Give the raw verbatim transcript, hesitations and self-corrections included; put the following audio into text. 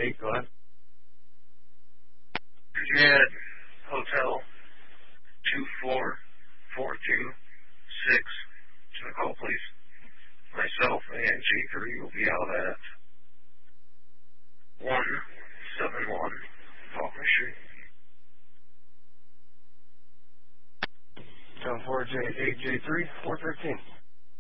eight, go ahead. Juliet Hotel two four four two six. To the call, please. Myself and G three will be out at one seven one Faulkner Street. John four J eight J three four thirteen.